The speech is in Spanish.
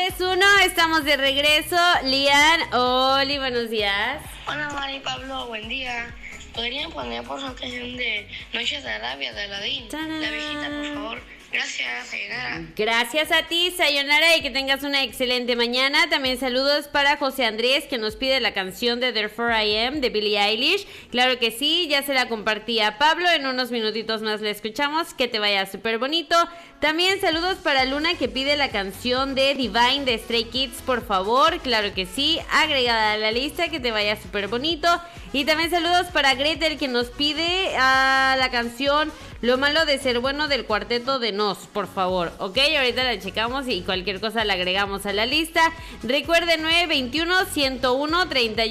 3, 2, 1, estamos de regreso. Lian, Oli, buenos días. Hola Mari, Pablo, buen día. ¿Podrían poner por favor canción de Noches de Arabia de Aladín? La viejita, por favor. Gracias, sayonara. Gracias a ti, sayonara, y que tengas una excelente mañana. También saludos para José Andrés, que nos pide la canción de Therefore I Am de Billie Eilish. Claro que sí, ya se la compartí a Pablo. En unos minutitos más la escuchamos. Que te vaya súper bonito. También saludos para Luna, que pide la canción de Divine de Stray Kids, por favor. Claro que sí, agregada a la lista. Que te vaya súper bonito. Y también saludos para Gretel, que nos pide la canción Lo malo de ser bueno del cuarteto de Nos, por favor. Ok, ahorita la checamos y cualquier cosa la agregamos a la lista. Recuerden 921 101 31